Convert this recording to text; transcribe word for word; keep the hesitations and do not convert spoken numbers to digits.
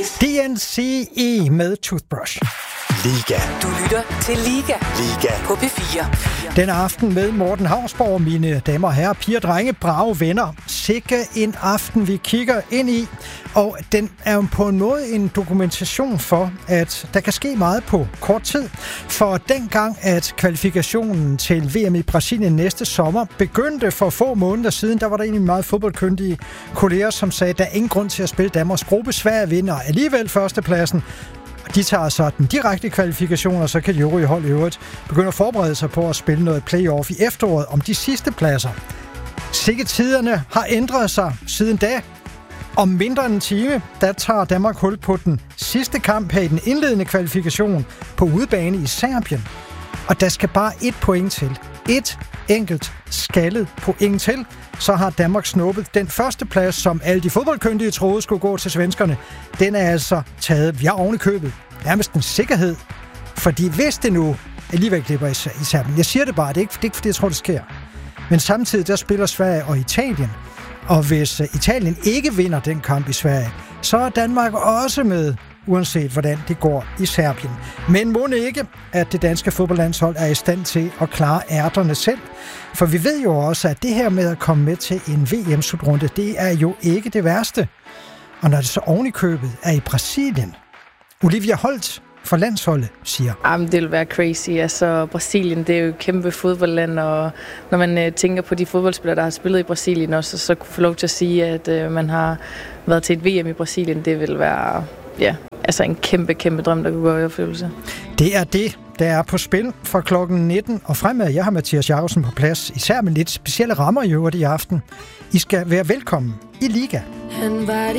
D N C E med Toothbrush. Liga. Du lytter til Liga. Liga. På P fire. Den aften med Morten Hausborg, mine damer og herrer, piger, drenge, brave venner. Sikke en aften, vi kigger ind i. Og den er jo på en måde en dokumentation for, at der kan ske meget på kort tid. For dengang, at kvalifikationen til V M i Brasilien næste sommer begyndte for få måneder siden, der var der egentlig meget fodboldkyndige kolleger, som sagde, at der er ingen grund til at spille Danmarks gruppe. Sverige vinder alligevel førstepladsen. De tager så den direkte kvalifikation, og så kan de øvrige hold i øvrigt begynde at forberede sig på at spille noget playoff i efteråret om de sidste pladser. Sikke tiderne har ændret sig siden da. Om mindre end en time, der tager Danmark hul på den sidste kamp her i den indledende kvalifikation på udebane i Serbien. Og der skal bare et point til. Et enkelt skaldet point til, så har Danmark snuppet den første plads, som alle de fodboldkyndige troede skulle gå til svenskerne. Den er altså taget, vi har oven i købet, nærmest en sikkerhed. Fordi hvis det nu alligevel glipper i Serbien, jeg siger det bare, det er ikke, det er ikke fordi jeg tror, det sker. Men samtidig der spiller Sverige og Italien. Og hvis Italien ikke vinder den kamp i Sverige, så er Danmark også med, uanset hvordan det går i Serbien. Men må ikke, at det danske fodboldlandshold er i stand til at klare ærterne selv. For vi ved jo også, at det her med at komme med til en V M-slutrunde, det er jo ikke det værste. Og når det så oven i købet er i Brasilien, Olivia Holt for landsholdet siger. Jamen, det vil være crazy. Altså, Brasilien, det er jo et kæmpe fodboldland, og når man øh, tænker på de fodboldspillere, der har spillet i Brasilien også, så kunne få lov til at sige, at øh, man har været til et V M i Brasilien, det vil være ja, altså en kæmpe, kæmpe drøm, der kunne gå i opfyldelse. Det er det, der er på spil fra klokken nitten og fremad. Jeg har Mathias Jacobsen på plads, især med lidt specielle rammer i øvrigt i aften. I skal være velkommen i Liga. Han var